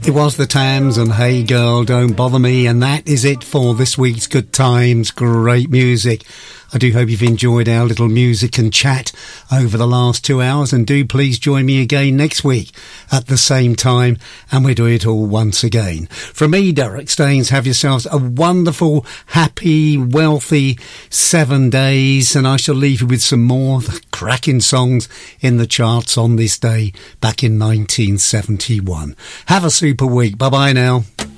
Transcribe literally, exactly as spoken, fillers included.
It was the Tams and Hey Girl, Don't Bother Me, and that is it for this week's Good Times, Great Music. I do hope you've enjoyed our little music and chat over the last two hours, and do please join me again next week at the same time, and we'll do it all once again. From me, Derek Staines, have yourselves a wonderful, happy, wealthy seven days, and I shall leave you with some more cracking songs in the charts on this day back in nineteen seventy-one. Have a super week. Bye-bye now.